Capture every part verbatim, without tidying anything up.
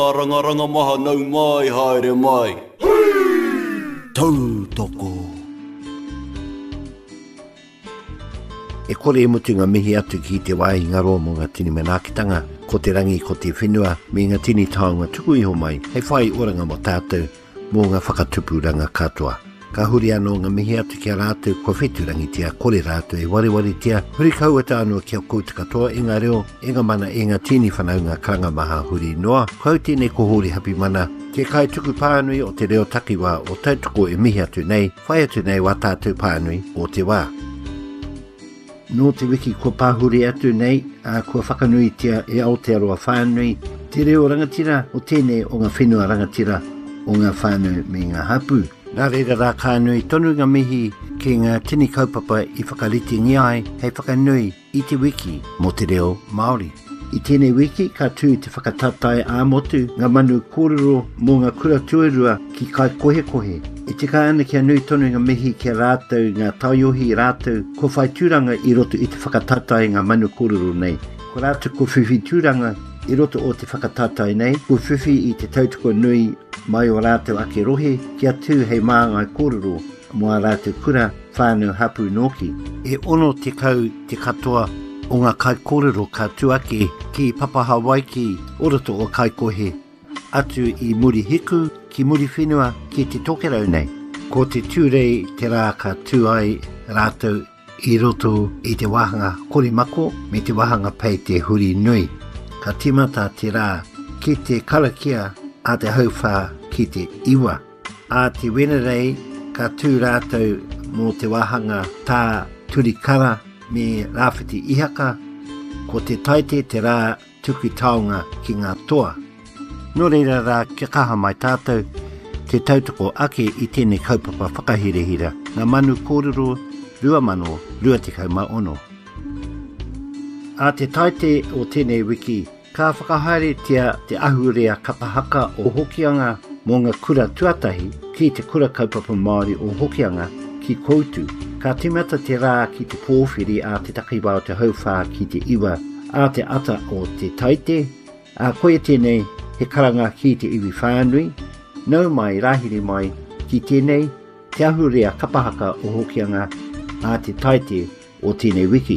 Ranga maha nau mai haere mai. Tau toko. E kore e mutu ngā mihi atu ki te wai ngaro mo ngā tini manakitanga, ko te rangi ko te whenua, me ngā tini taonga tuku iho mai, hei whai oranga mo tātou, mo ngā whakatupuranga katoa. Ka huri anō ngā mihi atu kia rātou ko wheturangi tia, kore rātou e wareware tia, huri kauata anō kia koutu katoa, e ngā reo, e ngā mana e ngā tini whanau ngā karanga maha huri noa, kau tēnei ko huri hapi mana, te kai tuku pānui o te reo takiwa o tautoko e mihi atu nei, whai atu nei wa tātou pānui o te wā. No te wiki ko pāhuri atu nei, a kua whakanui tia e Aotearoa whānui, te reo rangatira o tēnei o ngā whenua rangatira o ngā whānau me ngā hapu. Nā reira rā kānui tonu ngā mihi ki ngā tini kaupapa i whakariti ngiai hei whakanui i te wiki mo te reo Māori. I tēnei wiki ka tū te whakatatai ā-motu ngā manu kōrero mō ngā kura tuarua ki kai kohe kohe. I te kā ana kia nui tonu ngā mihi kia rātou ngā taiohi rātou ko whai tūranga i roto i te whakatatai ngā manu kōrero nei. Ko rātou ko whiwhi tūranga i roto o te whakatatai nei, ko whiwhi i te tautoko nui mai o rātou ake rohe, kia tū hei māngai kōrero mua rātou kura whānau hapu noki. E ono te kau te katoa o ngā kai kōrero ka tuake ki Papa Hawaii o roto o kai kohe atu i muri hiku ki muri whenua ki te tokerau nei. Ko te tūrei te rā ka tū ai rātou i roto i te wahanga korimako me te wahanga pei te huri nui. Ka timata te rā ki te karakia a te hauwha ki te iwa. A te wenerei ka tū rātou mō te wahanga tā turikara me rāwhiti ihaka, ko te taite te rā tuku taonga ki ngā toa. Nō reira rā kia kaha mai tātou, te tautoko ake i tēnei kaupapa whakahirehira, ngā manu kōrero rua mano, rua te kauma ono. A te taite o tēnei wiki, ka whakahaere tia te ahurea kapahaka o Hokianga mō ngā kura tuatahi ki te kura kaupapa Māori o Hokianga ki koutu. Ka timata te rā ki te pōwhiri a te takiwa o te hauwha ki te iwa a te ata o te taite. A koe tēnei he karanga ki te iwi whānui, nau mai rahiri mai ki tēnei te ahurea kapahaka o Hokianga a te taite o tēnei wiki.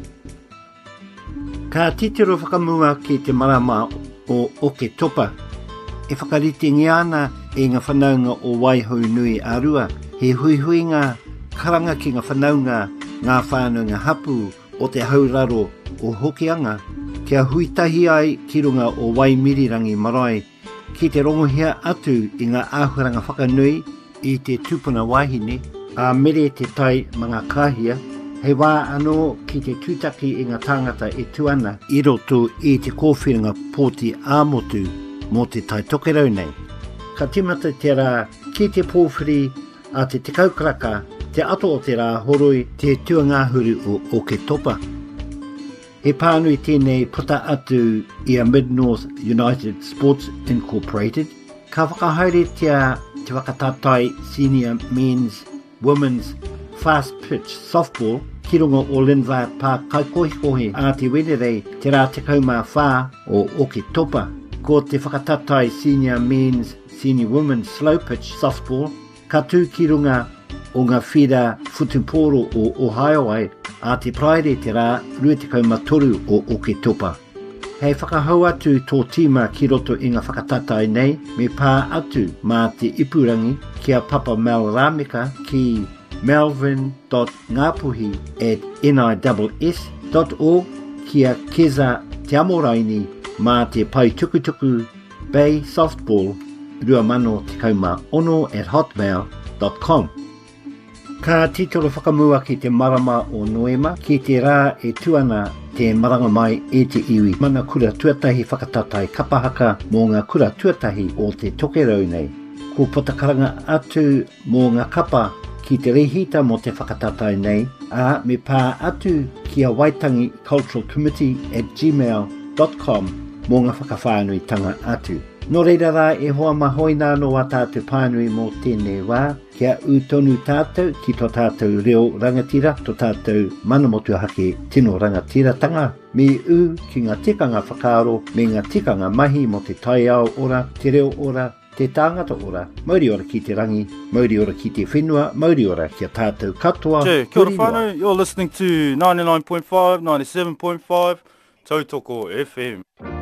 Ka titiro whakamua ki te marama o Oke Topa. E whakarite ngiana e ngā whanaunga o Waihau Nui Arua, he hui hui ngā karanga ki ngā whanaunga ngā whānunga hapu o te hauraro o Hokianga, kia huitahi ai ki runga o Waimirirangi Marae, ki te rongohia atu i ngā āhuranga whakanui i te tūpuna wahine, a mere te tai mga kāhia, hei wā anō ki te tūtaki i ngā tāngata e tuana i roto i te kōwhiringa pōti āmotu mō te tai tokerau nei. Ka timata te rā ki te pōwhiri a te te kaukaraka, te ato o te rā horoi te tuangahuru o Oke Topa. He pānui tēnei puta atu i a Mid-North United Sports Incorporated. Ka whakahaere tia te whakatatai Senior Men's, Women's Fast Pitch Softball ki runga o Linva pā kaikohe a te wenerei te rā te kaumā whā o Oke Topa. Ko te whakatatai Senior Men's, Senior Women's Slow Pitch Softball ka tū ki runga o ngā whira whutuporo o Ohio ai a te praere te rā rua te kaumatoru o Oke Topa. Hei whakahau atu tō tīma ki roto i ngā whakatatai nei me pā atu mā te ipurangi kia Papa Mel Ramika ki melvin dot ngapuhi at niss dot org kia Keza Te Amoraini mā te pai tukutuku Bay Softball rua mano te kauma ono at hotmail dot com. Ka titolo whakamua ki te marama o Noema ki te rā e tuana te maranga mai e te iwi. Mana kura tuatahi whakatatai kapahaka mō ngā kura tuatahi o te tokerau nei. Ko potakaranga atu mō ngā kapa ki te rehita mō te whakatatai nei, a me pā atu ki a Waitangi Cultural Committee at gmail dot com mō ngā whakawhānui tanga atu. Nō reira rā e hoa mahoina no a tātou pānui mō tēnei wā, kia u tonu tātou ki tō tātou reo rangatira, tō tātou manamotu hake tino rangatira tanga, Mi u ki ngā tikanga whakaaro me ngā tikanga mahi mo te tai ao ora, te reo ora, te tāngata ora, mauri ora ki te rangi, mauri ora ki te whenua, mauri ora ki a tātou katoa. Che, kia ora whānau, you're listening to ninety-nine point five, ninety-seven point five, Tautoko F M.